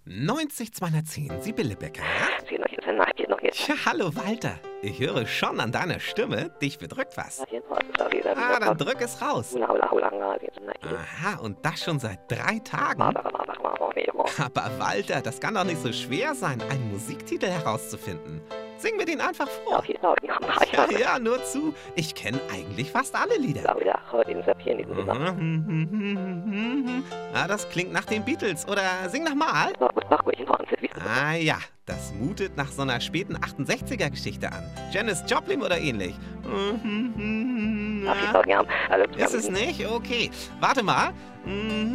90 210, Sibylle Becker, ja? Zie nog eens en nachtje nog eens. Tja, hallo Walter. Ich höre schon an deiner Stimme, dich bedrückt was. Ah, dann drück es raus. Aha, und das schon seit 3 Tagen? Aber Walter, das kann doch nicht so schwer sein, einen Musiktitel herauszufinden. Sing mir den einfach vor. Ja, nur zu. Ich kenne eigentlich fast alle Lieder. Ah, das klingt nach den Beatles. Oder sing noch mal. Ah ja, das mutet nach so einer späten 68er-Geschichte an. Janis Joplin oder ähnlich. Ist es nicht? Okay. Warte mal.